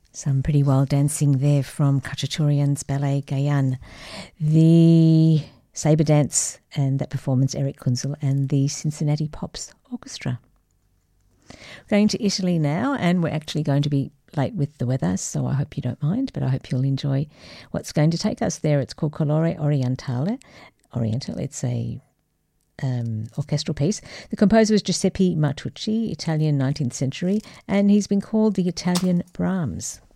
Some pretty wild dancing there from Khachaturian's Ballet Guyane. The Sabre Dance and that performance, Eric Kunzel and the Cincinnati Pops Orchestra. Going to Italy now, and we're actually going to be late with the weather, so I hope you don't mind, but I hope you'll enjoy what's going to take us there. It's called Colore Orientale. It's a orchestral piece. The composer was Giuseppe Martucci, Italian 19th century, and he's been called the Italian Brahms.